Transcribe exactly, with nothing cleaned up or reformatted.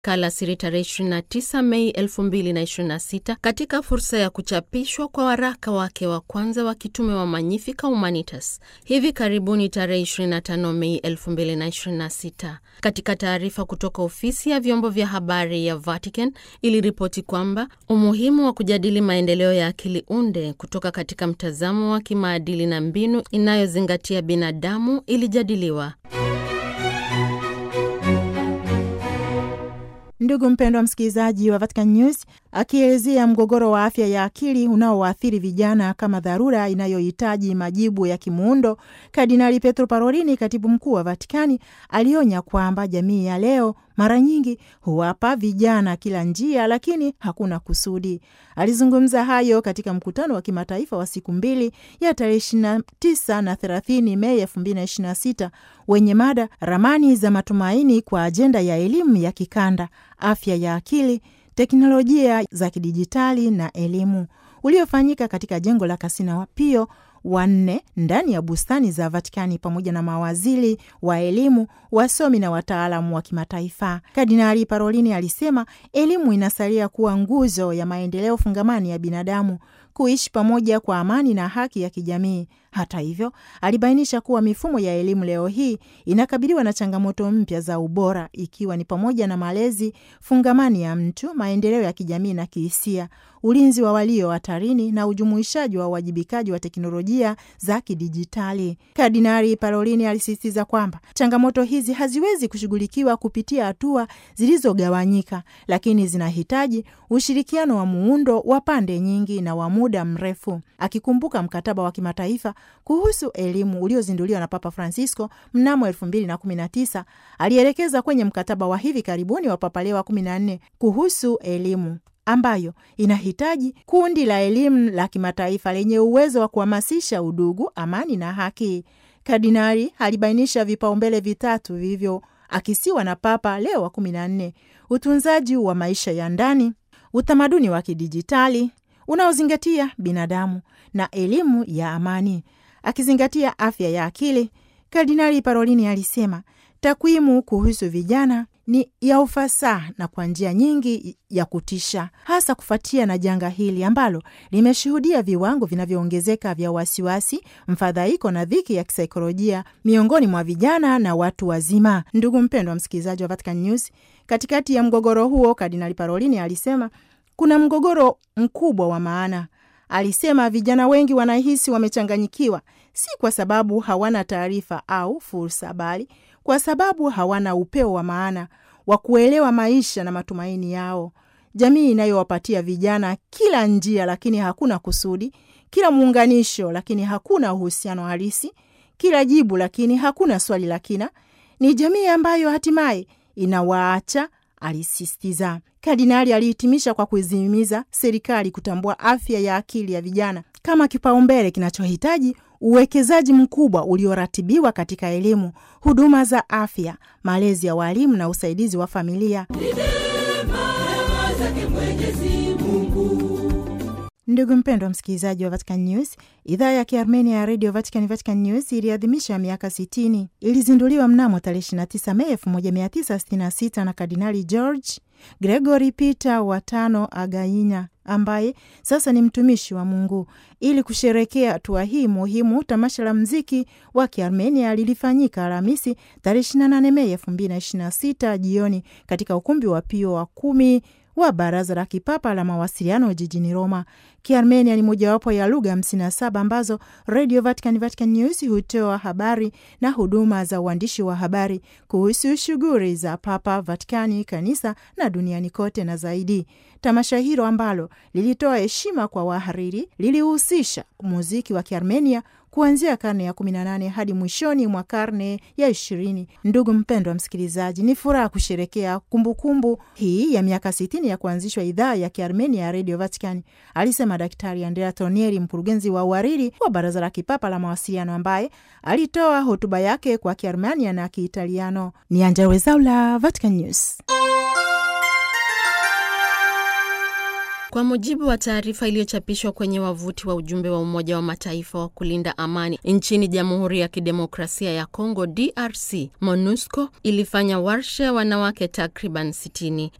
Alasiri tarehe ishirini na tisa Mei elfu mbili na ishirini na sita katika fursa ya kuchapishwa kwa waraka wake wa kwanza wa kitume wa Magnificat Humanitas hivi karibuni tarehe ishirini na tano Mei elfu mbili na ishirini na sita. Katika taarifa kutoka ofisi ya vyombo vya habari ya Vatican iliripoti kwamba umuhimu wa kujadili maendeleo ya akili unde kutoka katika mtazamo wa kimaadili na mbinu inayozingatia binadamu ilijadiliwa. Ndugu mpendwa msikilizaji wa Vatican News, akielezea mgogoro wa afya ya akili unaowaathiri vijana kama dharura inayohitaji majibu ya kimuundo, Kardinali Pietro Parolin, katibu mkuu wa Vatikani, alionya kwamba jamii ya leo mara nyingi huwapa vijana kila njia, lakini hakuna kusudi. Alizungumza hayo katika mkutano wa kimataifa wa siku mbili ya tarehe ishirini na tisa na thelathini Mei elfu mbili na ishirini na sita wenye mada ramani za matumaini kwa ajenda ya elimu ya kikanda, afya ya akili, teknolojia za kidijitali na elimu, uliofanyika katika jengo la Kasina Pio wanne ndani ya bustani za Vatikani pamoja na mawaziri wa elimu, wasomi na wataalamu wa kimataifa. Kardinali Parolin alisema elimu inasalia kuwa nguzo ya maendeleo fungamani ya binadamu, kuishi pamoja kwa amani na haki ya kijamii. Hata hivyo, alibainisha kuwa mifumo ya elimu leo hii inakabiliwa na changamoto mpya za ubora, ikiwa ni pamoja na malezi fungamani ya mtu, maendeleo ya kijamii na kihisia, ulinzi wa walio hatarini na ujumuishaji wa uwajibikaji wa teknolojia za kidijitali. Kardinali Parolin alisisitiza kwamba changamoto hizi haziwezi kushughulikiwa kupitia hatua zilizogawanyika, lakini zinahitaji ushirikiano wa muundo wa pande nyingi na wa muda mrefu. Akikumbuka mkataba wa kimataifa kuhusu elimu uliozinduliwa na Papa Francisco mnamo elfu mbili na kumi na tisa, alielekeza kwenye mkataba wa hivi karibuni wa Papa Leo wa kumi na nne kuhusu elimu, ambayo inahitaji kundi la elimu la kimataifa lenye uwezo wa kuhamasisha udugu, amani na haki. Kardinali alibainisha vipaumbele vitatu vivyo akisiwa na Papa Leo wa kumi na nne: utunzaji wa maisha ya ndani, utamaduni wa kidijitali unaozingatia binadamu na elimu ya amani. Akizingatia afya ya akili, Kardinali Parolin alisema takwimu kuhusu vijana ni ya ufasaha na kwa njia nyingi ya kutisha, hasa kufuatia na janga hili ambalo limeshuhudia viwango vinavyoongezeka vya wasiwasi, mfadhaiko na dhiki ya kisaikolojia miongoni mwa vijana na watu wazima. Ndugu mpendwa msikilizaji wa Vatican News, katikati ya mgogoro huo, Kardinali Parolin alisema kuna mgogoro mkubwa wa maana. Alisema vijana wengi wanahisi wamechanganyikiwa, si kwa sababu hawana taarifa au fursa, bali kwa sababu hawana upeo wa maana wa kuelewa maisha na matumaini yao. Jamii inayowapatia vijana kila njia lakini hakuna kusudi, kila muunganisho lakini hakuna uhusiano halisi, kila jibu lakini hakuna swali la kina, ni jamii ambayo hatimaye inawaacha, alisisitiza. Kardinali alihitimisha kwa kuzihimiza serikali kutambua afya ya akili ya vijana kama kipaumbele kinachohitaji uwekezaji mkubwa ulioratibiwa katika elimu, huduma za afya, malezi ya walimu na usaidizi wa familia. Ndugu mpendwa msikilizaji wa Vatican News, idhaa ya Kiarmenia ya Radio Vatican Vatican News iliadhimisha miaka sitini. Ilizinduliwa mnamo tarehe ishirini na tisa Mei elfu moja mia tisa sitini na sita na Kardinali George Gregory Peter wa tano Againa, ambaye sasa ni mtumishi wa Mungu. Ili kusherekea hatua hii muhimu, tamasha la mziki wa Kiarmenia lilifanyika Alhamisi tarehe ishirini na nane Mei elfu mbili na ishirini na sita jioni katika ukumbi wa Pio wa kumi wa Baraza la Kipapa la Mawasiliano jijini Roma. Kiarmenia ni mojawapo ya lugha hamsini na saba ambazo Radio Vatican Vatican News hutoa habari na huduma za uandishi wa habari kuhusu shughuli za Papa, Vatikani, kanisa na duniani kote na zaidi. Tamasha hilo ambalo lilitoa heshima kwa wahariri lilihusisha muziki wa Kiarmenia kuanzia karne ya kumi na nane hadi mwishoni mwa karne ya ishirini. Ndugu mpendwa msikilizaji, ni furaha kusherekea kumbukumbu hii ya miaka sitini ya kuanzishwa idhaa ya Kiarmenia ya Radio Vatican, alisema Daktari Andrea Tonieri, mkurugenzi wa uhariri wa Baraza la Kipapa la Mawasiliano, ambaye alitoa hotuba yake kwa Kiarmenia na Kiitaliano. Ni Angella Rwezaula, Vatican News. Kwa mujibu wa taarifa iliyochapishwa kwenye wavuti wa ujumbe wa Umoja wa Mataifa wa kulinda amani nchini Jamhuri ya Kidemokrasia ya Kongo D R C, MONUSCO ilifanya warsha ya wanawake takriban sitini